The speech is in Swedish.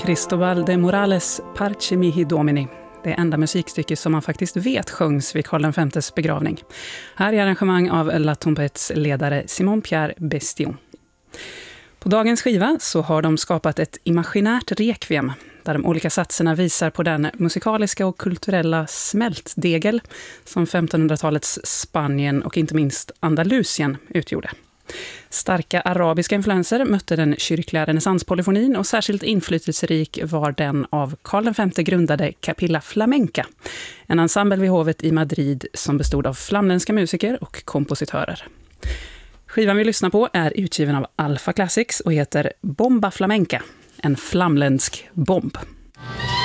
Cristobal de Morales Parce mihi domini. Det enda musikstycke som man faktiskt vet sjöngs vid Karl V:s begravning. Här är arrangemang av La Tombettes ledare Simon-Pierre Bestion. På dagens skiva så har de skapat ett imaginärt rekviem där de olika satserna visar på den musikaliska och kulturella smältdegel som 1500-talets Spanien och inte minst Andalusien utgjorde. Starka arabiska influenser mötte den kyrkliga renässanspolyfonin och särskilt inflytelserik var den av Karl V grundade Capilla Flamenca, en ensemble vid hovet i Madrid som bestod av flamländska musiker och kompositörer. Skivan vi lyssnar på är utgiven av Alpha Classics och heter Bomba Flamenca, en flamländsk bomb.